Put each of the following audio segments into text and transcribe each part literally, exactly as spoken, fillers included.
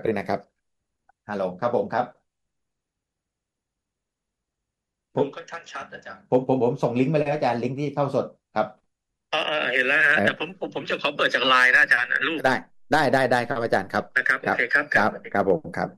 ด้วยนะครับฮัลโหลครับผมครับผมค่อนข้างชัดอาจารย์ผมผมผมส่งลิงก์มาแล้วอาจารย์ลิงก์ที่เข้าสดครับเออเออเห็นแล้วฮะเออแต่ผมผมผมจะขอเปิดจากไลน์นะอาจารย์นะรูปได้ได้ได้ได้ครับอาจารย์ครับนะครับครับโอเคครับครับครับผมครับ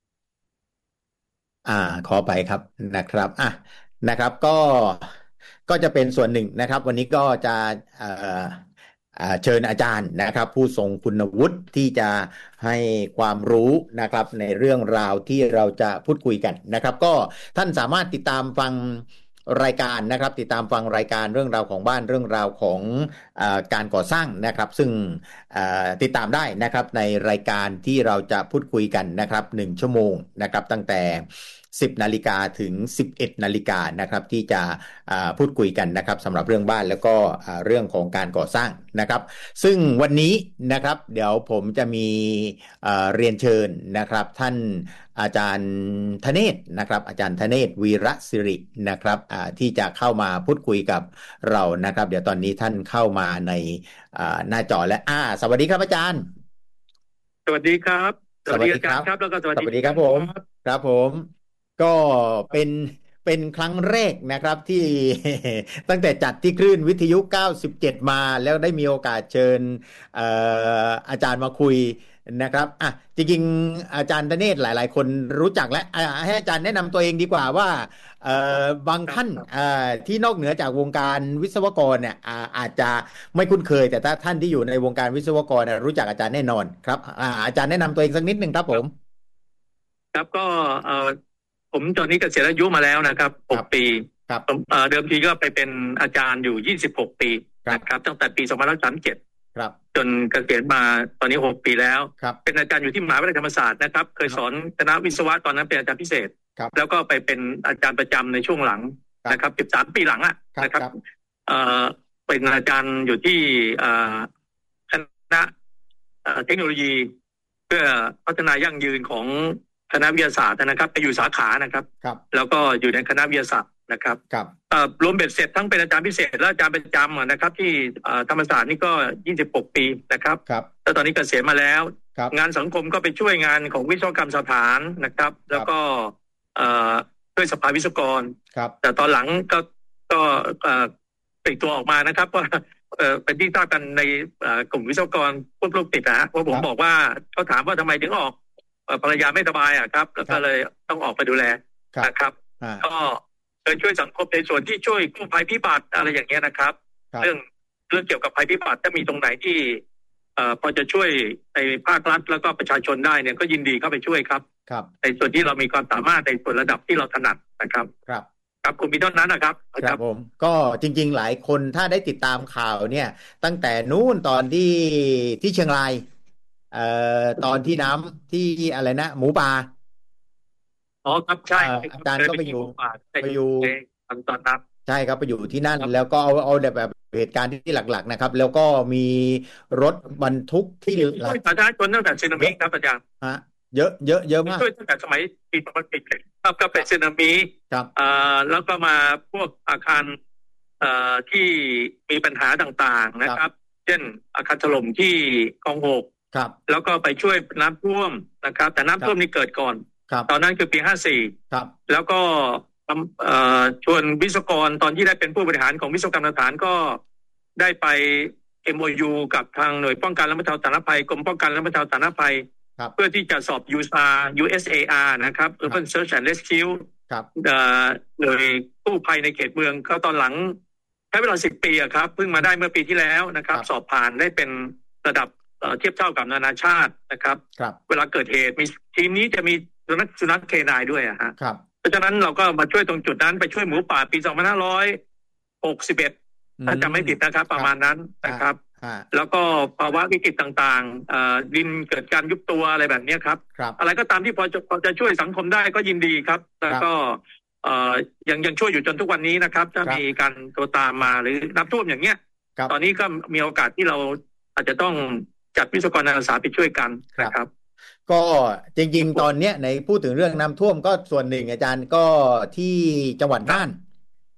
อ่าขอไปครับนะครับอ่ะนะครับก็ก็จะเป็นส่วนหนึ่งนะครับวันนี้ก็จะเอ่ออ่าเชิญอาจารย์นะครับผู้ทรงคุณวุฒิที่จะให้ความรู้นะครับในเรื่องราวที่เราจะพูดคุยกันนะครับก็ท่านสามารถติดตามฟังรายการนะครับติดตามฟังรายการเรื่องราวของบ้านเรื่องราวของอาการก่อสร้างนะครับซึ่งอ่าติดตามได้นะครับในรายการที่เราจะพูดคุยกันนะครับหนึ่งชั่วโมงนะครับตั้งแต่สิบนาฬิกาถึงสิบเอ็ดนาฬิกานะครับที่จะอ่าพูดคุยกันนะครับสำหรับเรื่องบ้านแล้วก็อ่าเรื่องของการก่อสร้างนะครับซึ่งวันนี้นะครับเดี๋ยวผมจะมีเอ่อเรียนเชิญนะครับท่านอาจารย์ธเนศนะครับอาจารย์ธเนศวีระศิรินะครับอ่าที่จะเข้ามาพูดคุยกับเรานะครับเดี๋ยวตอนนี้ท่านเข้ามาในอ่าหน้าจอและอ่าสวัสดีครับอาจารย์สวัสดีครับสสวัสดีอาวัสดีครับจารย์ครับแล้วก็สวัสดีสวัสดีทุกท่านครัครับผมบครับผมก็เป็นเป็นครั้งแรกนะครับที่ตั้งแต่จัดที่คลื่นวิทยุเก้าสิบเจ็ดมาแล้วได้มีโอกาสเชิญเอ่ออาจารย์มาคุยนะครับอ่ะจริงๆอาจารย์ธเนศหลายๆคนรู้จักและอ่ะให้อาจารย์แนะนำตัวเองดีกว่าว่าเอ่อบางท่านครับเอ่อที่นอกเหนือจากวงการวิศวกรเนี่ยอ่าอาจจะไม่คุ้นเคยแต่ถ้าท่านที่อยู่ในวงการวิศวกรเนี่ยรู้จักอาจารย์แน่นอนครับอ่าอาจารย์แนะนำตัวเองสักนิดหนึ่งครับผมครับครับก็เอ่อผมตอนนี้เกษียณอายุมาแล้วนะครับครับหกปีครับผมเอ่อเดิมทีก็ไปเป็นอาจารย์อยู่ยี่สิบหกปีครับนะครับตั้งแต่ปีสองพันห้าร้อยสามสิบเจ็ดครับจนเกษียณมาตอนนี้หกปีแล้วครับเป็นอาจารย์อยู่ที่มหาวิทยาลัยธรรมศาสตร์นะครับเคยสอนคณะวิศวะตอนนั้นเป็นอาจารย์พิเศษครับแล้วก็ไปเป็นอาจารย์ประจำในช่วงหลังครับนะครับสิบสามปีหลังอะนะครับครับครับเอ่อเป็นอาจารย์อยู่ที่เอ่อคณะเอ่อเทคโนโลยีเพื่อพัฒนายั่งยืนของคณะวิทยาศาสตร์นะครับไปอยู่สาขานะครับครับแล้วก็อยู่ในคณะวิทยาศาสตร์นะครับครับเอ่อรวมเบ็ดเสร็จทั้งเป็นอาจารย์พิเศษและอาจารย์ประจำอะนะครับที่เอ่อธรรมศาสตร์นี่ก็ยี่สิบหกปีนะครับครับแล้วตอนนี้เกษียณมาแล้วครับงานสังคมก็ไปช่วยงานของวิศวกรรมสถานนะครับแล้วก็เอ่อช่วยสภาวิศวกรครับแต่ตอนหลังก็ก็เอ่อ ปลีกตัวออกมานะครับว่าเออเป็นที่ทราบกันในเอ่อกลุ่มวิศวกรพวกโรคติดนะฮะเพราะผครับมบอกว่าเขาถามว่าทำไมถึงออกเอ่อภรรยาไม่สบายอ่ะครับแล้วครับก็เลยต้องออกไปดูแลครับนะครับอ่าก็เคยช่วยสังคมในส่วนที่ช่วยกู้ภัยพิบัติอะไรอย่างเงี้ยนะครับครับเรื่องเรื่องเกี่ยวกับภัยพิบัติถ้ามีตรงไหนที่เอ่อพอจะช่วยในภาครัฐแล้วก็ประชาชนได้เนี่ยก็ยินดีเข้าไปช่วยครับครับในส่วนที่เรามีความสามารถในส่วนระดับที่เราถนัดนะครับครับครับคุณมีเท่านั้นนะครับครับผมก็จริงๆหลายคนถ้าได้ติดตามข่าวเนี่ยตั้งแต่นู้นตอนที่ที่เชียงรายเอ่อตอนที่น้ำที่อะไรนะหมูป่าอ๋อครับใช่เอ่ออาครับเคยไปจารย์ก็ไปอยู่ที่หมู่ป่าในไปอยู่ในตอนตอนนั้นใช่ครับไปอยู่ที่นั่นแล้วครับก็เอาเอาแบบเหตุการณ์ที่หลักๆนะครับแล้วก็มีรถบรรทุกที่หลักช่วยประชาชนตั้งแต่สึนาเยอะมิครับอาจารย์ฮะเยอะเยอะเยอะมากช่วยตั้งแต่สมัยปีสองพันสิบเลยครับก็เป็นสึนามิครับอ่าแล้วก็มาพวกอาคารเอ่อที่มีปัญหาต่างๆครับนะครับเช่นอาคารถล่มที่คลองหกครับแล้วก็ไปช่วยน้ำท่วมนะครับแต่คน้ำรับท่วมนี่เกิดก่อนครับตอนนั้นคือปีห้าสี่ครับแล้วก็เอ่อชวนวิศวกรตอนที่ได้เป็นผู้บริหารของวิศวกรรมสถานก็ได้ไป เอ็ม โอ ยู กับทางหน่วยป้องกันและบรรเทาสาธารณภัยกรมป้องกันและบรรเทาสาธารณภัยครับเพื่อที่จะสอบ ยู เอส เอ อาร์ ยู เอส เอ อาร์ นะครับครั Urban บ Search and Rescue ครับเอ่อหน่วยกู้ภัยในเขตเมืองก็ตอนหลังใช้เวลาสิบปีอะครับเพิ่งมาได้เมื่อปีที่แล้วนะคครับรับสอบผ่านได้เป็นระดับเอ่อเทียบเท่ากับนานาชาตินะครับครับเวลาเกิดเหตุมีทีมนี้จะมีสุนัขสุนัขเคนายด้วยอะฮะครับเพราะฉะนั้นเราก็มาช่วยตรงจุดนั้นไปช่วยหมูป่าปีสองพันห้าร้อยหกสิบเอ็ดอืถ้าจำมไม่ผิดนะครับครับประมาณนั้นอ่านะครับอ่าแล้วก็ภาวะวิกฤตต่างๆเอ่อดินเกิดการยุบตัวอะไรแบบนี้ครับครับอะไรก็ตามที่พอจะพอจะช่วยสังคมได้ก็ยินดีครับแล้วครับก็เอ่อยังยังช่วยอยู่จนทุกวันนี้นะครับถ้าครับมีการตัวตามมาหรือน้ำท่วมอย่างเงี้ยครับตอนนี้ก็มีโอกาสที่เราอาจจะต้องจัดวิศวกรอาสาไปช่วยกันครับนะครับก็จริงๆตอนเนี้ยในพูดถึงเรื่องน้ำท่วมก็ส่วนหนึ่งอาจารย์ก็ที่จังหวัดน่าน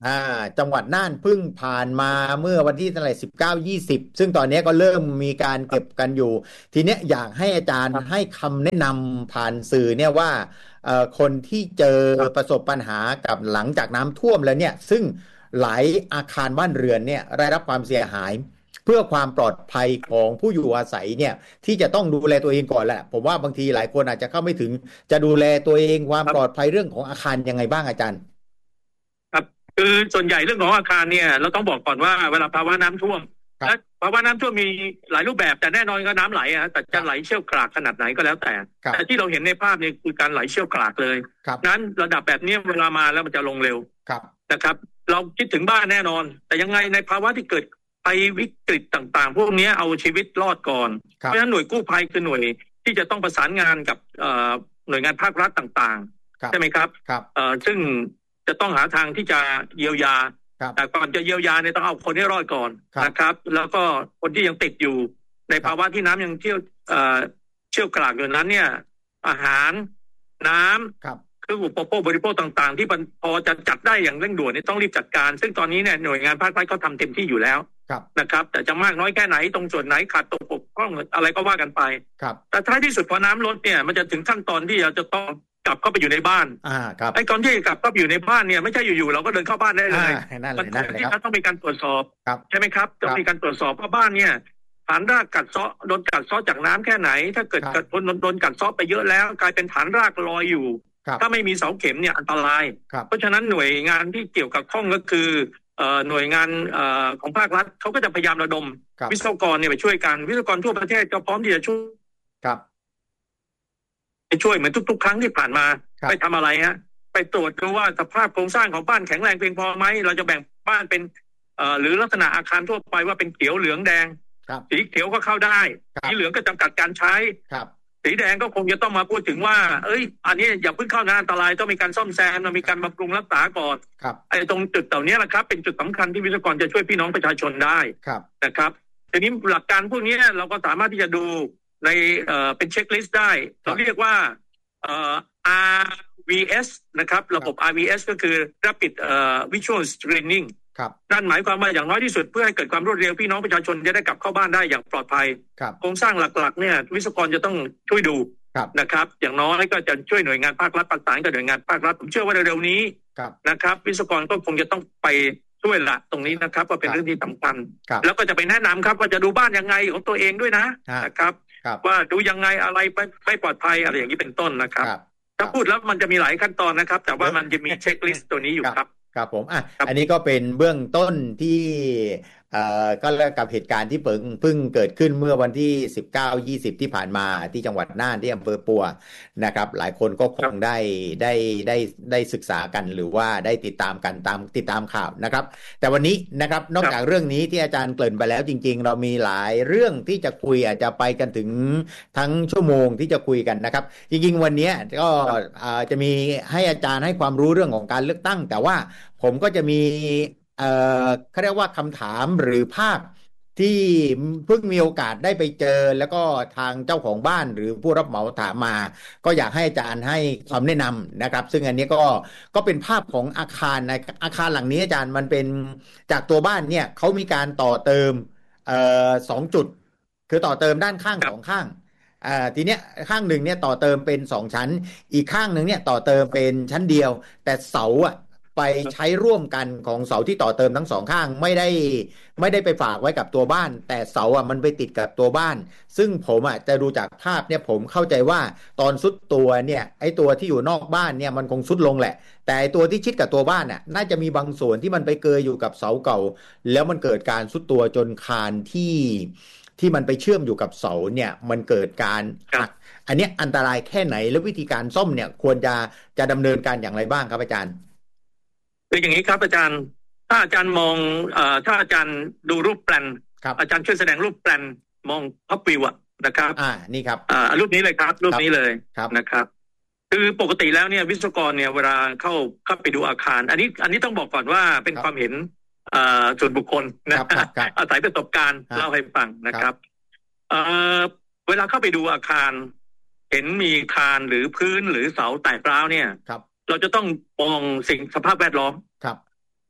อ่าจังหวัดน่านเพิ่งผ่านมาเมื่อวันที่เท่าไหร่สิบเก้ายี่สิบซึ่งตอนนี้ก็เริ่มมีการเก็บกันอยู่ทีเนี้ยอยากให้อาจารย์ครับให้คำแนะนำผ่านสื่อเนี่ยว่าเอ่อคนที่เจอครับประสบปัญหากับหลังจากน้ำท่วมแล้วเนี่ยซึ่งหลายอาคารบ้านเรือนเนี่ยได้รับความเสียหายเพื่อความปลอดภัยของผู้อยู่อาศัยเนี่ยที่จะต้องดูแลตัวเองก่อนแหละผมว่าบางทีหลายคนอาจจะเข้าไม่ถึงจะดูแลตัวเองความปลอดครับภัยเรื่องของอาคารยังไงบ้างอาจารย์ครับคือส่วนใหญ่เรื่องของอาคารเนี่ยเราต้องบอกก่อนว่าเวลาภาวะน้ำท่วมและครับภาวะน้ำท่วมมีหลายรูปแบบแต่แน่นอนก็น้ำไหลอะแต่ครับจะไหลเชี่ยวกรากขนาดไหนก็แล้วแต่ครับแต่ที่เราเห็นในภาพเนี่ยคือการไหลเชี่ยวกรากเลยครับนั้นระดับแบบนี้เวลามาแล้วมันจะลงเร็วครับนะครับเราคิดถึงบ้านแน่นอนแต่ยังไงในภาวะที่เกิดภัยวิกฤตต่างๆพวกนี้เอาชีวิตรอดก่อนครัเพราะฉะนั้นบหน่วยกู้ภัยคือหน่วยที่จะต้องประสานงานกับเอ่อหน่วยงานภาครัฐต่างครับๆใช่ไหมครับครับเอ่อซึ่งจะต้องหาทางที่จะเยียวยาครับแต่ก่อนจะเยียวยาเนี่ยต้องเอาคนให้รอดก่อนครับนะครับแล้วก็คนที่ยังติดอยู่ในครับภาวะที่น้ำยังเชี่ยวเอ่อเชี่ยวกรากอยู่นั้นเนี่ยอาหารน้ำครับเครื่องอุปโภคบริโภคต่างๆที่มันพอจะจัดได้อย่างเร่งด่วนนี่ต้องรีบจัดการซึ่งตอนนี้เนี่ยหน่วยงานภาครัฐเขาทำเต็มที่อยู่แล้วครับนะครับแต่จะมากน้อยแค่ไหนตรงส่วนไหนขาดตกบกพร่องอะไรก็ว่ากันไปครับแต่ท้ายที่สุดพอน้ำลดเนี่ยมันจะถึงขั้นตอนที่เราจะต้องกลับเข้าไปอยู่ในบ้านอ่าครับไอ้ตอนที่กลับเข้าไปอยู่ในบ้านเนี่ยไม่ใช่อยู่ๆเราก็เดินเข้าบ้านได้เลอ่าย นั่นเลมันยควรที่นั่นเลยครับจะต้องมีการตรวจสอบครับใช่ไหมครับครับต้องมีการตรวจสอบว่าบ้านเนี่ยฐานรากกัดเซาะโดนกัดเซาะจากน้ำแค่ไหนถ้าเกิดครับกัดโดนโดนกัดเซาะไปเยอะแล้วกลายเป็นฐานรากลอยอยู่ครับถ้าไม่มีเสาเข็มเนี่ยอันตรายครับเพราะฉะนั้นหน่วยงานที่เกี่ยวกับข้องก็คือเอ่อหน่วยงานเอ่อของภาครัฐเขาก็จะพยายามระดมครับวิศวกรเนี่ยไปช่วยกันวิศวกรทั่วประเทศก็พร้อมที่จะช่วยครับไปช่วยเหมือนทุกๆครั้งที่ผ่านมาครับไปทำอะไรฮะไปตรวจดูว่าสภาพโครงสร้างของบ้านแข็งแรงเพียงพอไหมเราจะแบ่งบ้านเป็นเอ่อหรือลักษณะอาคารทั่วไปว่าเป็นเขียวเหลืองแดงครับสีเขียวก็เข้าได้ครับสีเหลืองก็จำกัดการใช้ครับสีแดงก็คงจะต้องมาพูดถึงว่าเอ้ยอันนี้อย่าเพิ่งเข้านะอันตรายต้องมีการซ่อมแซมมีการบำรุงรักษาก่อนครับไอ้ตรงจุดเหล่านี้แหละครับเป็นจุดสำคัญที่วิศวกรจะช่วยพี่น้องประชาชนได้ครับนะครับทีนี้หลักการพวกนี้เราก็สามารถที่จะดูในเอ่อเป็นเช็คลิสต์ได้เราเรียกว่าเอ่อ อาร์ วี เอส นะครับระบบ อาร์ วี เอส ก็คือ Rapid เอ่อ Visual Screening ครับนั่นหมายความว่าอย่างน้อยที่สุดเพื่อให้เกิดความรวดเร็วพี่น้องประชาชนจะได้กลับเข้าบ้านได้อย่างปลอดภัยครับโครงสร้างหลักๆเนี่ยวิศวกรจะต้องช่วยดูครับนะครับอย่างน้อยก็จะช่วยหน่วยงานภาครัฐประสานกับหน่วยงานภาครัฐผมเชื่อว่าเร็วๆนี้ครับนะครับวิศวกรก็คงจะต้องไปช่วยละตรงนี้นะครับก็เป็นเรื่องที่สำคัญแล้วก็จะไปแนะนำครับว่าจะดูบ้านยังไงของตัวเองด้วยนะนะครับว่าดูยังไงอะไรไม่ไม่ปลอดภัยอะไรอย่างนี้เป็นต้นนะครับถ้าพูดแล้วมันจะมีหลายขั้นตอนนะครับแต่ว่ามันจะมีเช็คลิสต์ตัวนี้อยู่ครับครับผมอ่ะอันนี้ก็เป็นเบื้องต้นที่เอ่อก็แล้วกับเหตุการณ์ที่เพิ่งเพิ่งเกิดขึ้นเมื่อวันที่สิบเก้า ยี่สิบที่ผ่านมาที่จังหวัดน่านที่อำเภอปัวนะครับหลายคนก็คงได้ได้ได้ได้ศึกษากันหรือว่าได้ติดตามกันตามติดตามข่าวนะครับแต่วันนี้นะครับนอกจากเรื่องนี้ที่อาจารย์เกริ่นไปแล้วจริงๆเรามีหลายเรื่องที่จะคุยอาจจะไปกันถึงทั้งชั่วโมงที่จะคุยกันนะครับจริงๆวันนี้ก็จะมีให้อาจารย์ให้ความรู้เรื่องของการเลือกตั้งแต่ว่าผมก็จะมีเอ่อเขาเรียกว่าคำถามหรือภาพที่เพิ่งมีโอกาสได้ไปเจอแล้วก็ทางเจ้าของบ้านหรือผู้รับเหมาถามมาก็อยากให้อาจารย์ให้คำแนะนำนะครับซึ่งอันนี้ก็ก็เป็นภาพของอาคารในอาคารหลังนี้อาจารย์มันเป็นจากตัวบ้านเนี่ยเขามีการต่อเติมเอ่อสองจุดคือต่อเติมด้านข้างสองข้างอ่าทีเนี้ยข้างหนึ่งเนี่ยต่อเติมเป็นสองชั้นอีกข้างหนึ่งเนี่ยต่อเติมเป็นชั้นเดียวแต่เสาอ่ะไปใช้ร่วมกันของเสาที่ต่อเติมทั้งสองข้างไม่ได้ไม่ได้ไปฝากไว้กับตัวบ้านแต่เสาอ่ะมันไปติดกับตัวบ้านซึ่งผมอ่ะจะดูจากภาพเนี่ยผมเข้าใจว่าตอนซุดตัวเนี่ยไอ้ตัวที่อยู่นอกบ้านเนี่ยมันคงซุดลงแหละแต่ตัวที่ชิดกับตัวบ้านน่ะน่าจะมีบางส่วนที่มันไปเกยอยู่กับเสาเก่าแล้วมันเกิดการซุดตัวจนคานที่ที่มันไปเชื่อมอยู่กับเสาเนี่ยมันเกิดการหักอันนี้อันตรายแค่ไหนแล้ววิธีการซ่อมเนี่ยควรจะจะดำเนินการอย่างไรบ้างครับอาจารย์คืออย่างนี้ครับอาจารย์ถ้าอาจารย์มองเอ่อถ้าอาจารย์ดูรูปแปลนอาจารย์ช่วยแสดงรูปแปลนมองท็อปวิวอะนะครับอ่านี่ครับอ่ารูปนี้เลยครับรูปนี้เลยนะครับคือปกติแล้วเนี่ยวิศวกรเนี่ยเวลาเข้าเข้าไปดูอาคารอันนี้อันนี้ต้องบอกก่อนว่าเป็นความเห็นเอ่อส่วนบุคคลนะอาศัยประสบการณ์เล่าให้ฟังนะครับเอ่อเวลาเข้าไปดูอาคารเห็นมีคานหรือพื้นหรือเสาแตกร้าวเนี่ยเราจะต้องมองสิ่งสภาพแวดล้อมครับ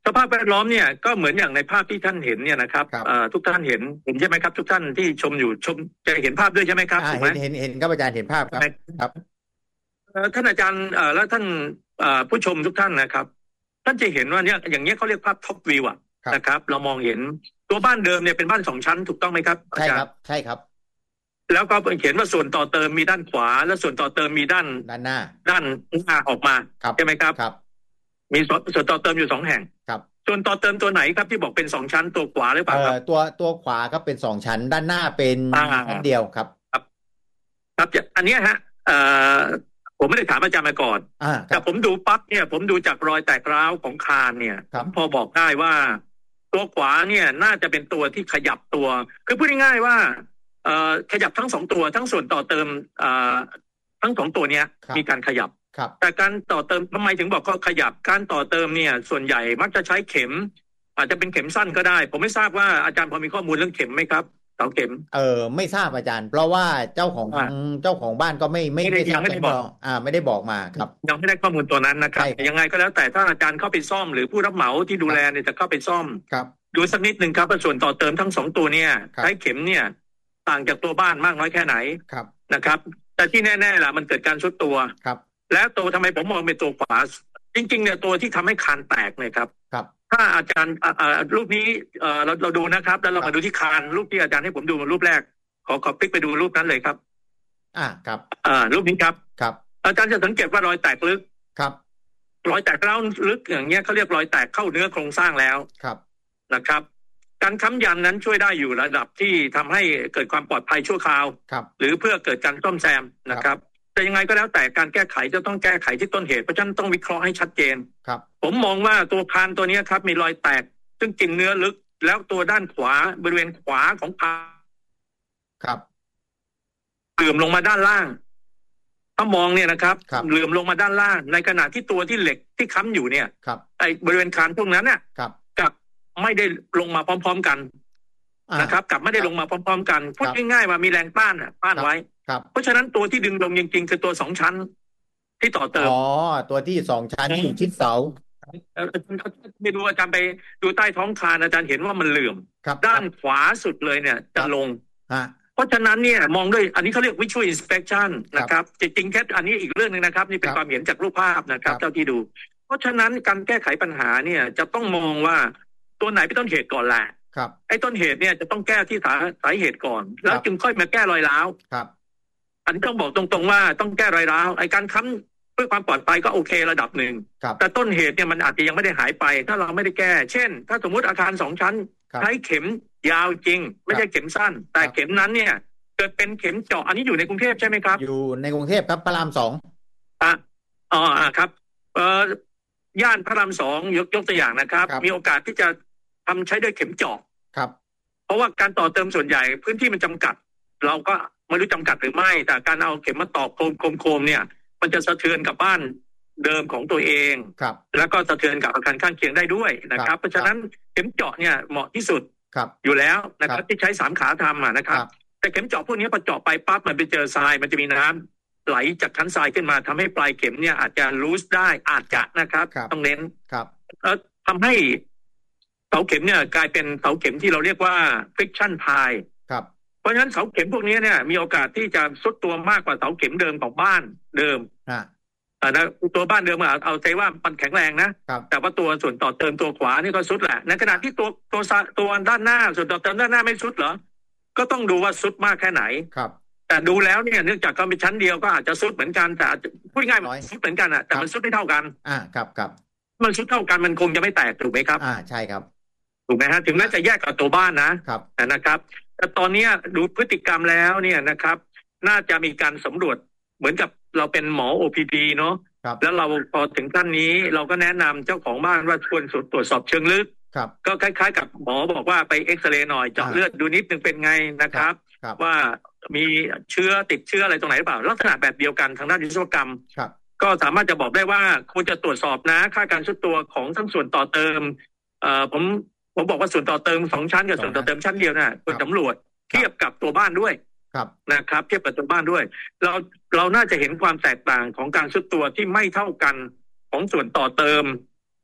สภาพแวดล้อมเนี่ยก็เหมือนอย่างในภาพที่ท่านเห็นเนี่ยนะครับทุกท่านเห็นเห็นใช่ไหมครับทุกท่านที่ชมอยู่ชมจะเห็นภาพด้วยใช่ไหมครับถูกไหมเห็นเห็นครับอาจารย์เห็นภาพครับครับท่านอาจารย์และท่านผู้ชมทุกท่านนะครับท่านจะเห็นว่าเนี่ยอย่างเงี้ยเขาเรียกภาพท็อปวิวอ่ะนะครับเรามองเห็นตัวบ้านเดิมเนี่ยเป็นบ้านสองชั้นถูกต้องไหมครับใช่ครับใช่ครับแล้วก็เขียนว่าส่วนต่อเติมมีด้านขวาและส่วนต่อเติมมีด้านด้านหน้าด้านหน้าออกมาใช่ไหมครับครับมีส่วนต่อเติมอยู่สองแห่งครับส่วนต่อเติมตัวไหนครับที่บอกเป็นสองชั้นตัวขวาหรือเปล่าครับตัวตัวขวาครับเป็นสองชั้นด้านหน้าเป็นชั้นเดียวครับครับครับอันนี้ฮะเอ่อผมไม่ได้ถามอาจารย์มาก่อนแต่ผมดูปั๊บเนี่ยผมดูจากรอยแตกร้าวของคานเนี่ยพอบอกได้ว่าตัวขวาเนี่ยน่าจะเป็นตัวที่ขยับตัวคือพูดง่ายๆว่าเอ่อขยับทั้งสองตัวทั้งส่วนต่อเติมเอ่อทั้งสองตัวเนี้ยมีการขยับแต่การต่อเติมทำไมถึงบอกก็ขยับการต่อเติมเนี่ยส่วนใหญ่มักจะใช้เข็มอาจจะเป็นเข็มสั้นก็ได้ผมไม่ทราบว่าอาจารย์พอมีข้อมูลเรื่องเข็มไหมครับเสาเข็มเออไม่ทราบอาจารย์เพราะว่าเจ้าของเจ้าของบ้านก็ไม่ไม่ได้ยังไม่ได้บอกอ่าไม่ได้บอกมาครับยังไม่ได้ข้อมูลตัวนั้นนะครับยังไงก็แล้วแต่ถ้าอาจารย์เข้าไปซ่อมหรือผู้รับเหมาที่ดูแลเนี่ยจะเข้าไปซ่อมครับดูสักนิดนึงครับว่าส่วนต่อเติมทั้งสองตัวเนี่ยใช้เข็มเนี่ยต่างจากตัวบ้านมากน้อยแค่ไหนครับนะครับแต่ที่แน่ๆล่ะมันเกิดการทรุดตัวครับแล้วตัวทำไมผมมองเป็นตัวขวาจริงๆเนี่ยตัวที่ทำให้คานแตกเนี่ยครับครับถ้าอาจารย์รูปนี้เราเราดูนะครับแล้วเรามาดูที่คานรูปที่อาจารย์ให้ผมดูรูปแรกขอขอคลิกไปดูรูปนั้นเลยครับอ่าครับอ่ารูปนี้ครับครับอาจารย์จะสังเกตว่ารอยแตกลึกครับรอยแตกเล่าลึกอย่างเงี้ยเขาเรียกรอยแตกเข้าเนื้อโครงสร้างแล้วครับนะครับการค้ำยันนั้นช่วยได้อยู่ระดับที่ทำให้เกิดความปลอดภัยชั่วคราวหรือเพื่อเกิดการซ่อมแซมนะครับแต่ยังไงก็แล้วแต่การแก้ไขจะต้องแก้ไขที่ต้นเหตุเพราะฉะนั้นต้องวิเคราะห์ให้ชัดเจนครับผมมองว่าตัวคานตัวนี้ครับมีรอยแตกซึ่งกินเนื้อลึกแล้วตัวด้านขวาบริเวณขวาของคานครับเหลื่อมลงมาด้านล่างถ้ามองเนี่ยนะครับเหลื่อมลงมาด้านล่างในขณะที่ตัวที่เหล็กที่ค้ำอยู่เนี่ยไอ้บริเวณคานพวกนั้นเนี่ยกับไม่ได้ลงมาพร้อมๆกันนะครับกับไม่ได้ลงมาพร้อมๆกันพูดง่ายๆว่ามีแรงต้านอ่ะต้านไว้เพราะฉะนั้นตัวที่ดึงลงจริงๆคือตัวสองชั้นที่ต่อเติมอ๋อตัวที่สองชั้นที่ชิดเสาไม่ดูอาจารย์ไปดูใต้ท้องคานอาจารย์เห็นว่ามันเหลื่อมด้านขวาสุดเลยเนี่ยจะลงเพราะฉะนั้นเนี่ยมองด้วยอันนี้เขาเรียก visual inspection นะครับจริงๆแค่อันนี้อีกเรื่องนึงนะครับนี่เป็นความเห็นจากรูปภาพนะครับเจ้าที่ดูเพราะฉะนั้นการแก้ไขปัญหาเนี่ยจะต้องมองว่าตัวไหนเป็นต้นเหตุก่อนแหละไอ้ต้นเหตุเนี่ยจะต้องแก้ที่สาสาเหตุก่อนแล้วจึงค่อยมาแก้รอยร้าวอันนี้ต้องบอกตรงๆว่าต้องแก้รอยร้าวไอ้การค้ำเพื่อความปลอดภัยก็โอเคระดับหนึ่งแต่ต้นเหตุเนี่ยมันอาจจะยังไม่ได้หายไปถ้าเราไม่ได้แก้เช่นถ้าสมมติอาคารสองชั้นใช้เข็มยาวจริงไม่ใช่เข็มสั้นแต่เข็มนั้นเนี่ยเกิดเป็นเข็มเจาะอันนี้อยู่ในกรุงเทพใช่ไหมครับอยู่ในกรุงเทพครับพระรามสองอ่ะอ๋อครับเอ่อย่านพระรามสองยกยกตัวอย่างนะครับมีโอกาสที่จะทำใช้ด้วยเข็มเจาะครับเพราะว่าการต่อเติมส่วนใหญ่พื้นที่มันจำกัดเราก็ไม่รู้จำกัดหรือไม่แต่การเอาเข็มมาตอกโคมโคมเนี่ยมันจะสะเทือนกับบ้านเดิมของตัวเองครับแล้วก็สะเทือนกับอาคารข้างเคียงได้ด้วยนะครับเพราะฉะนั้นเข็มเจาะเนี่ยเหมาะที่สุดอยู่แล้วนะครับที่ใช้สามขาทำนะครับแต่เข็มเจาะพวกนี้พอเจาะไปปั๊บมันไปเจอทรายมันจะมีน้ำไหลจากชั้นทรายขึ้นมาทำให้ปลายเข็มเนี่ยอาจจะลูสได้อาจจะนะครับต้องเน้นครับแล้วทำให้เสาเข็มเนี่ยกลายเป็นเสาเข็มที่เราเรียกว่า friction pile ครับเพราะฉะนั้นเสาเข็มพวกนี้เนี่ยมีโอกาสที่จะทรุดตัวมากกว่าเสาเข็มเดิมของบ้านเดิมอ่านะตัวบ้านเดิมเอาเอาใจว่ามันแข็งแรงนะแต่ว่าตัวส่วนต่อเติมตัวขวานี่ก็ทรุดแหละในขณะที่ตัวตัวตัวด้านหน้าส่วนต่อเติมด้านหน้าไม่ทรุดเหรอก็ต้องดูว่าทรุดมากแค่ไหนครับแต่ดูแล้วเนี่ยเนื่องจากก็เป็นชั้นเดียวก็อาจจะทรุดเหมือนกันแต่พูดง่ายๆมันทรุดเหมือนกันอ่ะแต่มันทรุดไม่เท่ากันอ่าครับครับมันทรุดเท่ากันมันคงจะไม่แตกถูกไหมครับอ่าใช่ครับถูกไหมฮะถึงแม้จะแยกกับตัวบ้านนะครับนะครับแต่ตอนนี้ดูพฤติกรรมแล้วเนี่ยนะครับน่าจะมีการสำรวจเหมือนกับเราเป็นหมอ โอ พี ดี เนาะแล้วเราพอถึงขั้นนี้เราก็แนะนำเจ้าของบ้านว่าควรตรวจสอบเชิงลึกก็คล้ายๆกับหมอบอกว่าไปเอ็กซเรย์หน่อยเจาะเลือดดูนิดนึงเป็นไงนะครับว่ามีเชื้อติดเชื้ออะไรตรงไหนหรือเปล่าลักษณะแบบเดียวกันทางด้านวิศวกรรมก็สามารถจะบอกได้ว่าควรจะตรวจสอบนะค่าการทรุดตัวของทั้งส่วนต่อเติมเอ่อผมผมบอกว่าส่วนต่อเติมสองชั้นกับส่วนต่อเติมชั้นเดียวน่ะควรสำรวจเทียบกับตัวบ้านด้วยนะครับเทียบกับตัวบ้านด้วยเราเราน่าจะเห็นความแตกต่างของการทรุดตัวที่ไม่เท่ากันของส่วนต่อเติม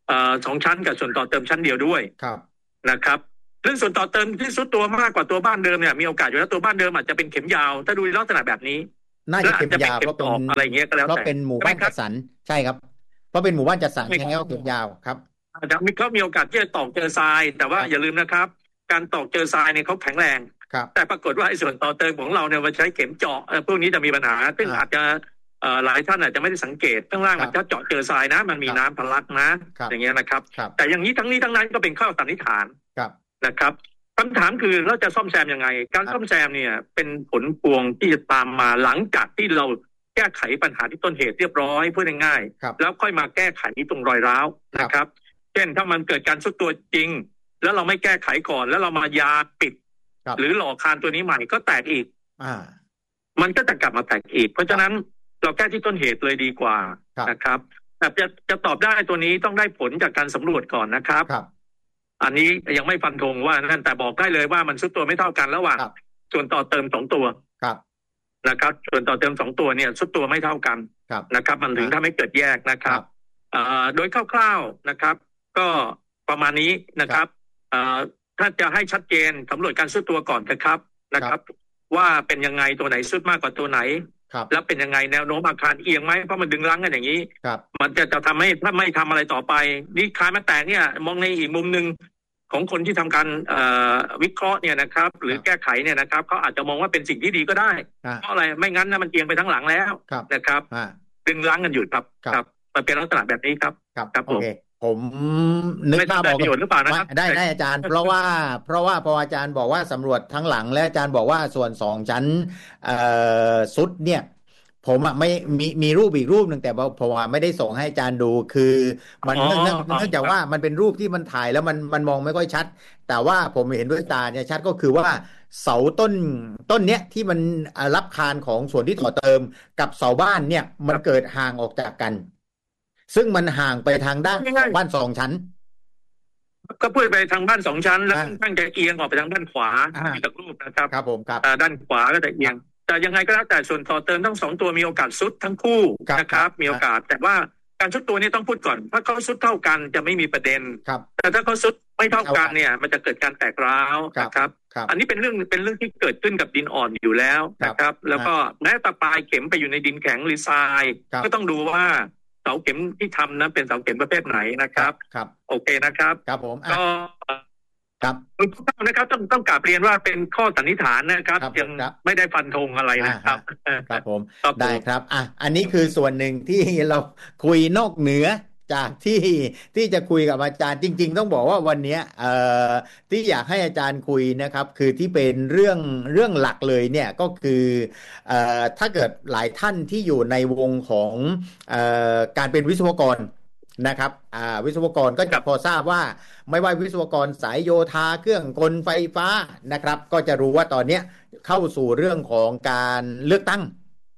เอ่อสองชั้นกับส่วนต่อเติมชั้นเดียวด้วยนะครับเรื่องส่วนต่อเติมที่สุดตัวมากกว่าตัวบ้านเดิมเนี่ยมีโอกาสอยู่แล้วตัวบ้านเดิมอาจจะเป็นเข็มยาวถ้าดูลักษณะแบบนี้น่าจะเข็มยาวเพราะเป็นอะไรเงี้ยก็แล้วแต่เพราะเป็นหมู่บ้านจัดสรรใช่ครับเพราะเป็นหมู่บ้านจัดสรรยังไงก็เข็มยาวครับมีเขามีโอกาสที่จะตอกเจอทรายแต่ว่าอย่าลืมนะครับการตอกเจอทรายเนี่ยเขาแข็งแรงแต่ปรากฏว่าไอ้ส่วนต่อเติมของเราเนี่ยมันใช้เข็มเจาะพวกนี้จะมีปัญหาซึ่งอาจจะหลายท่านอาจจะไม่ได้สังเกตข้างล่างมันจะเจาะเจอทรายนะมันมีน้ำทะลักนะอย่างเงี้ยนะครับแต่อย่างนี้ทั้งนี้ทั้งนั้นก็เป็นข้อสันนิษฐานนะครับคำถามคือเราจะซ่อมแซมยังไงการซ่อมแซมเนี่ยเป็นผลพวงที่จะตามมาหลังจากที่เราแก้ไขปัญหาที่ต้นเหตุเรียบร้อยพูดง่ายๆแล้วค่อยมาแก้ไขตรงรอยร้าวนะครับเช่นถ้ามันเกิดการทรุดตัวจริงแล้วเราไม่แก้ไขก่อนแล้วเรามายาปิดหรือหล่อคานตัวนี้ใหม่ก็แตกอีกมันก็จะกลับมาแตกอีกเพราะฉะนั้นเราแก้ที่ต้นเหตุเลยดีกว่านะครับแต่จะจะตอบได้ตัวนี้ต้องได้ผลจากการสำรวจก่อนนะครับอันนี้ยังไม่ฟันธงว่านั่นแต่บอกได้เลยว่ามันทรุดตัวไม่เท่ากันระหว่างส่วนต่อเติมสองตัวนะครับส่วนต่อเติมสองตัวเนี่ยทรุดตัวไม่เท่ากันนะครับมันถึงทำให้เกิดแยกนะครับโดยคร่าวๆนะครับก็ประมาณนี้นะครับถ้าจะให้ชัดเจนสำรวจการทรุดตัวก่อนนะครับนะครับว่าเป็นยังไงตัวไหนทรุดมากกว่าตัวไหนแล้วเป็นยังไงแนวโน้มอาคารเอียงไหมเพราะมันดึงรั้งกันอย่างนี้มันจะจะทำให้ถ้าไม่ทำอะไรต่อไปนี่คานมันแตกเนี่ยมองในอีกมุมหนึ่งของคนที่ทำการวิเคราะห์เนี่ยนะครับหรือแก้ไขเนี่ยนะครับเขาอาจจะมองว่าเป็นสิ่งที่ดีก็ได้เพราะอะไรไม่งั้นนะมันเอียงไปทั้งหลังแล้วนะครับดึงรั้งกันอยู่ครับครับมันเป็นลักษณะแบบนี้ครับครับผมผมนึกภาพออกหรือเปล่านะครับได้ได้อาจารย์เพราะว่าเพราะว่าพออาจารย์บอกว่าสำรวจทั้งหลังและอาจารย์บอกว่าส่วนสองชั้นสุดเนี่ยผมอ่ะไม่มีมีรูปอีกรูปหนึ่งแต่ผมว่าไม่ได้ส่งให้อาจารย์ดูคือมันเนื่องเนื่องจากว่ามันเป็นรูปที่มันถ่ายแล้วมันมันมองไม่ค่อยชัดแต่ว่าผมเห็นด้วยตาเนี่ยชัดก็คือว่าเสาต้นต้นเนี้ยที่มันรับคานของส่วนที่ต่อเติมกับเสาบ้านเนี่ยมันเกิดห่างออกจากกันซึ่งมันห่างไปทางด้านบ้านสองชั้นก็พูดไปทางบ้านสองชั้นแล้วตั้งใจเอียงออกไปทางด้านขวาจากรูปนะครับครับผมครับด้านขวาก็จะเอียงแต่ยังไงก็แล้วแต่ส่วนต่อเติมทั้งสองตัวมีโอกาสซุดทั้งคู่นะครับมีโอกาสแต่ว่าการซุดตัวนี้ต้องพูดก่อนถ้าเขาซุดเท่ากันจะไม่มีประเด็นแต่ถ้าเขาซุดไม่เท่ากันเนี่ยมันจะเกิดการแตกร้าวนะครับอันนี้เป็นเรื่องเป็นเรื่องที่เกิดขึ้นกับดินอ่อนอยู่แล้วนะครับแล้วก็แม้แต่ปลายเข็มไปอยู่ในดินแข็งหรือทรายก็ต้องดูว่าเสาเข็มที่ทำนั้นเป็นเสาเข็มประเภทไหนนะครับครับโอเคนะครับครับผมก็ครับทุกท่านนะครับต้องต้องกราบเรียนว่าเป็นข้อสันนิษฐานนะครับยังไม่ได้ฟันธงอะไรนะครับครับผมได้ครับอ่ะอันนี้คือส่วนหนึ่งที่เราคุยนอกเหนือจากที่ที่จะคุยกับอาจารย์จริงๆต้องบอกว่าวันนี้เอ่อที่อยากให้อาจารย์คุยนะครับคือที่เป็นเรื่องเรื่องหลักเลยเนี่ยก็คือเอ่อถ้าเกิดหลายท่านที่อยู่ในวงของเอ่อการเป็นวิศวกรนะครับอ่าวิศวกรก็จะพอทราบว่าไม่ว่าวิศวกรสายโยธาเครื่องกลไฟฟ้านะครับก็จะรู้ว่าตอนนี้เข้าสู่เรื่องของการเลือกตั้ง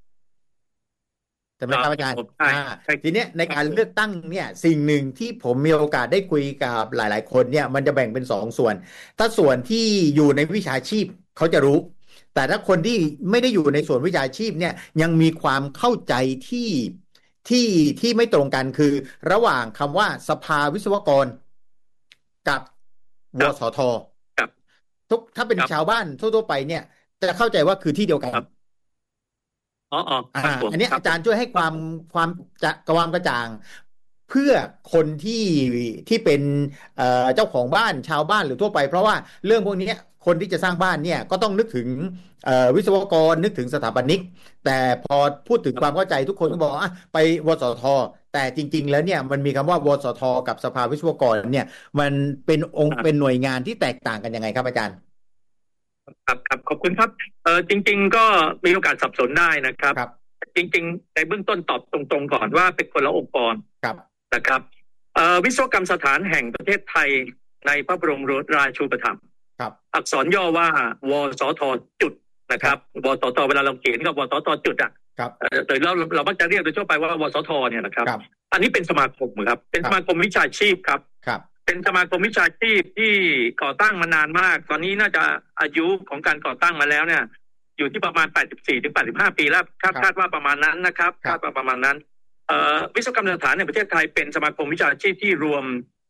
ใช่ไหมครับอาจารย์ทีเนี้ยในการเลือกตั้งเนี่ยสิ่งหนึ่งที่ผมมีโอกาสได้คุยกับหลายๆคนเนี่ยมันจะแบ่งเป็นสองส่วนถ้าส่วนที่อยู่ในวิชาชีพเขาจะรู้แต่ถ้าคนที่ไม่ได้อยู่ในส่วนวิชาชีพเนี่ยยังมีความเข้าใจที่ที่ที่ไม่ตรงกันคือระหว่างคำว่าสภาวิศวกรกับวสททุกถ้าเป็นชาวบ้านทั่วๆไปเนี่ยจะเข้าใจว่าคือที่เดียวกันอ๋ออ่าอันนี้อาจารย์ช่วยให้ความความจะความกระจ่างเพื่อคนที่ที่เป็นเอ่อเจ้าของบ้านชาวบ้านหรือทั่วไปเพราะว่าเรื่องพวกนี้คนที่จะสร้างบ้านเนี่ยก็ต้องนึกถึงเอ่อวิศวกรนึกถึงสถาปนิกแต่พอพูดถึงความเข้าใจทุกคนก็บอกอ่ะไปวสทแต่จริงๆแล้วเนี่ยมันมีคำว่าวสทกับสภาวิศวกรเนี่ยมันเป็นองค์เป็นหน่วยงานที่แตกต่างกันยังไงครับอาจารย์ครับครับขอบคุณครับเออจริงๆก็มีโอกาสสับสนได้นะครับจริงๆในเบื้องต้นตอบตรงๆก่อนว่าเป็นคนละองค์กรนะครับเอ่อวิศวกรรมสถานแห่งประเทศไทยในพระบรมราชูปถัมภ์อักษรย่อว่าวสทจุดนะครับวสทเวลาเราเขียนกับวสทจุดอ่ะแต่เราเรามักจะเรียกโดยทั่วไปว่าวสทเนี่ยนะครับอันนี้เป็นสมาคมครับเป็นสมาคมวิชาชีพครับเป็นสมาคมวิชาชีพที่ก่อตั้งมานานมากตอนนี้น่าจะอายุของการก่อตั้งมาแล้วเนี่ยอยู่ที่ประมาณแปดสิบสี่ถึงแปดสิบห้าปีแล้วคาดคาดว่าประมาณนั้นนะครับคาดว่าประมาณนั้นวิศวกรรมสถานในประเทศไทยเป็นสมาคมวิชาชีพที่รวม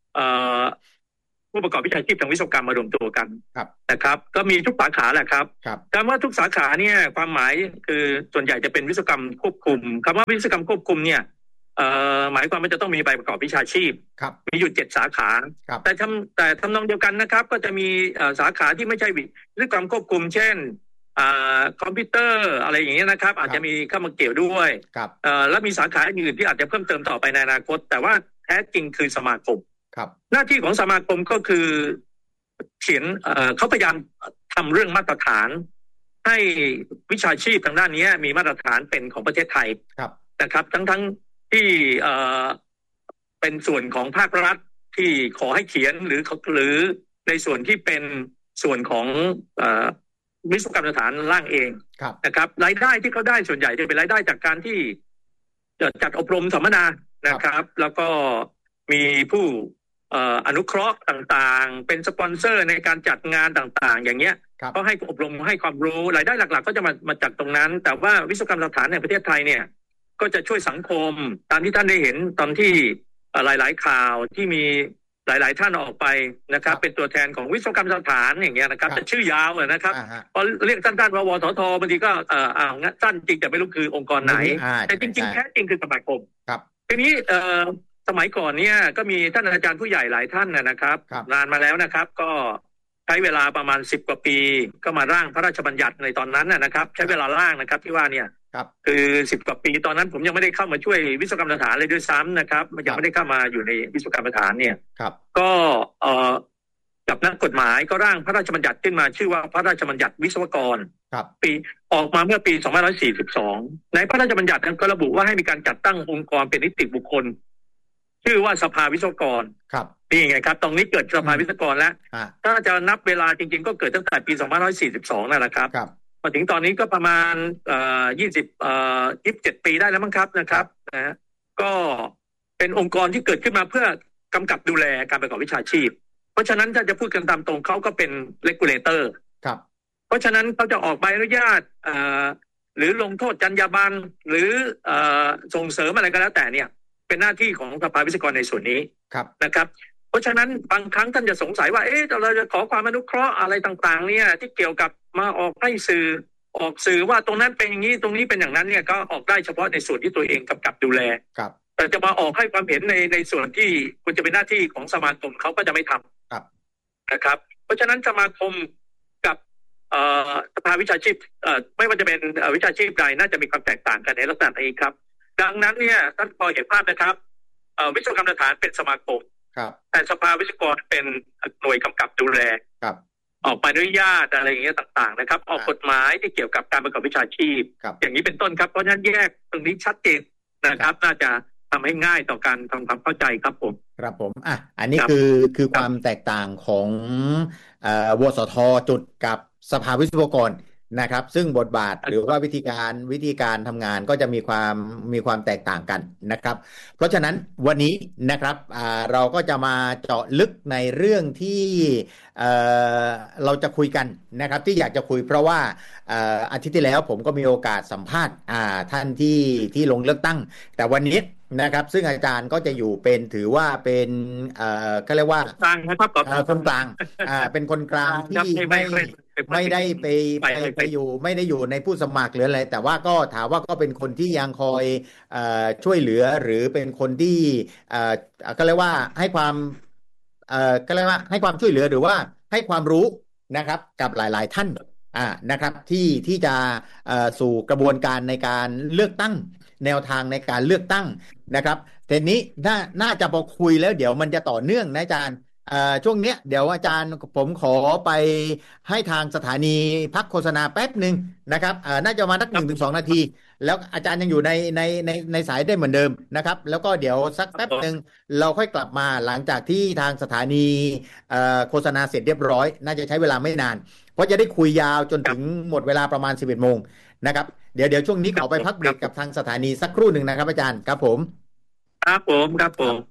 ผู้ประกอบวิชาชีพทางวิศวกรรมมารวมตัวกันนะครับก็มีทุกสาขาแหละครับคำว่าทุกสาขาเนี่ยความหมายคือส่วนใหญ่จะเป็นวิศวกรรมควบคุมคำว่าวิศวกรรมควบคุมเนี่ยหมายความว่าจะต้องมีใบประกอบวิชาชีพมีอยู่เจ็ดสาขาแต่ทำแต่ทำนองเดียวกันนะครับก็จะมีสาขาที่ไม่ใช่วิศวกรรมควบคุมเช่นคอมพิวเตอร์อะไรอย่างเงี้ยนะครับอาจจะมีเข้ามาเกี่ยวด้วยแล้วมีสาขาอื่นที่อาจจะเพิ่มเติมต่อไปในอนาคตแต่ว่าแท้จริงคือสมาคมหน้าที่ของสมาคมก็คือเขียนเขาพยายามทำเรื่องมาตรฐานให้วิชาชีพทางด้านนี้มีมาตรฐานเป็นของประเทศไทยนะครับทั้งทั้งที่เป็นส่วนของภาครัฐที่ขอให้เขียนหรือหรือในส่วนที่เป็นส่วนของวิศวกรรมสถานร่างเองนะครับรายได้ที่เขาได้ส่วนใหญ่จะเป็นรายได้จากการที่จัดอบรมสัมมนานะครับแล้วก็มีผู้อนุเคราะห์ต่างๆเป็นสปอนเซอร์ในการจัดงานต่างๆอย่างเงี้ยก็ให้อบรมให้ความรู้รายได้หลักๆก็จะมามาจากตรงนั้นแต่ว่าวิศวกรรมสถานในประเทศไทยเนี่ยก็จะช่วยสังคมตามที่ท่านได้เห็นตอนที่หลายๆข่าวที่มีหลายๆท่านออกไปนะครับเป็นตัวแทนของวิศวกรรมสถานอย่างเงี้ยนะครับแต่ชื่อยาวเลยนะครับพอเรียกสั้นๆว่าวททบางทีก็เอ่ออ่าสั้นจริงแต่ไม่รู้คือองค์กรไหนแต่จริงๆแท้จริงคือสมาคมทีนี้เอ่อสมัยก่อนเนี่ยก็มีท่านอาจารย์ผู้ใหญ่หลายท่านนะครับนานมาแล้วนะครับก็ใช้เวลาประมาณสิบกว่าปีก็มาร่างพระราชบัญญัติในตอนนั้นนะครับใช้เวลาร่างนะครับที่ว่าเนี่ยคือสิบกว่าปีตอนนั้นผมยังไม่ได้เข้ามาช่วยวิศวกรรมสถานเลยด้วยซ้ำนะครับยังไม่ได้เข้ามาอยู่ในวิศวกรรมสถานเนี่ยก็เอ่อกับนักกฎหมายก็ร่างพระราชบัญญัติขึ้นมาชื่อว่าพระราชบัญญัติวิศวกรปีออกมาเมื่อปีสองพันห้าร้อยสี่สิบสองในพระราชบัญญัตินั้นก็ระบุว่าให้มีการจัดตั้งองค์กรเป็นนิติบุคคลชื่อว่าสภาวิศวกรครับนี่ไงครับตรงนี้เกิดสภาวิศวกรแล้วถ้าจะนับเวลาจริงๆก็เกิดตั้งแต่ปีสองพันห้าร้อยสี่สิบสองนั่นแหละครับมาถึงตอนนี้ก็ประมาณเอ่อยี่สิบเอ่อยี่สิบเจ็ดปีได้แล้วมั้งครับนะครับนะก็เป็นองค์กรที่เกิดขึ้นมาเพื่อกำกับดูแลการประกอบวิชาชีพเพราะฉะนั้นถ้าจะพูดกันตามตรงเขาก็เป็น regulator ครับเพราะฉะนั้นเขาจะออกใบอนุญาตเอ่อหรือลงโทษจรรยาบรรณหรือเอ่อส่งเสริมอะไรก็แล้วแต่เนี่ยเป็นหน้าที่ของสภาวิศวกรในส่วนนี้นะครับเพราะฉะนั้นบางครั้งท่านจะสงสัยว่าเอ๊ะเราจะขอความอนุเคราะห์อะไรต่างๆเนี่ยที่เกี่ยวกับมาออกให้สื่อออกสื่อว่าตรงนั้นเป็นอย่างนี้ตรงนี้เป็นอย่างนั้นเนี่ยก็ออกได้เฉพาะในส่วนที่ตัวเองกำกับดูแลแต่จะมาออกให้ความเห็นในในส่วนที่ควรจะเป็นหน้าที่ของสมาคมเขาก็จะไม่ทำนะครับเพราะฉะนั้นสมาคมกับสภาวิชาชีพไม่ว่าจะเป็นวิชาชีพใดน่าจะมีความแตกต่างกันในลักษณะนี้ครับดังนั้นเนี่ยท่านพอเห็นภาพนะครับวิศวกรรมสถานเป็นสมาคมแต่สภาวิศวกรเป็นหน่วยกำกับดูแลออกใบอนุญาตอะไรอย่างเงี้ยต่างๆนะครับออกกฎหมายที่เกี่ยวกับการประกอบวิชาชีพอย่างนี้เป็นต้นครับเพราะฉะนั้นแยกตรงนี้ชัดเจนนะครับน่าจะทำให้ง่ายต่อการทำความเข้าใจครับผมครับผมอ่ะอันนี้คือคือความแตกต่างของเอ่อวสทจุดกับสภาวิศวกรนะครับซึ่งบทบาทหรือว่าวิธีการวิธีการทำงานก็จะมีความมีความแตกต่างกันนะครับเพราะฉะนั้นวันนี้นะครับเราก็จะมาเจาะลึกในเรื่องที่เอ่อเราจะคุยกันนะครับที่อยากจะคุยเพราะว่าอาทิตย์ที่แล้วผมก็มีโอกาสสัมภาษณ์ท่านที่ที่ลงเลือกตั้งแต่วันนี้นะครับซึ่งอาจารย์ก็จะอยู่เป็นถือว่าเป็นเอ่อก็เรียกว่ากลางนะครับคนกลางอ่าเป็นคนกลางที่ไม่ไม่ได้ไปไปไปอยู่ไม่ได้อยู่ในผู้สมัครหรืออะไรแต่ว่าก็ถามว่าก็เป็นคนที่ยังคอยเอ่อช่วยเหลือหรือเป็นคนที่เอ่อก็เรียกว่าให้ความเอ่อก็เรียกว่าให้ความช่วยเหลือหรือว่าให้ความรู้นะครับกับหลายๆท่านอ่านะครับที่ที่จะเอ่อสู่กระบวนการในการเลือกตั้งแนวทางในการเลือกตั้งนะครับแต่นี้น่าน่าจะพอคุยแล้วเดี๋ยวมันจะต่อเนื่องนะอาจารย์ช่วงเนี้ยเดี๋ยวอาจารย์ผมขอไปให้ทางสถานีพักโฆษณาแป๊บหนึ่งนะครับน่าจะมาสักหนึ่งถึงสองนาทีแล้วอาจารย์ยังอยู่ในในในในสายได้เหมือนเดิมนะครับแล้วก็เดี๋ยวสักแป๊บหนึ่งเราค่อยกลับมาหลังจากที่ทางสถานีโฆษณาเสร็จเรียบร้อยน่าจะใช้เวลาไม่นานเพราะจะได้คุยยาวจนถึงหมดเวลาประมาณสิบเอ็ดโมงนะครับเดี๋ยวเดี๋ยวช่วงนี้ขอไปพักเบรกกับทางสถานีสักครู่หนึ่งนะครับอาจารย์ครับผมครับผมครับผม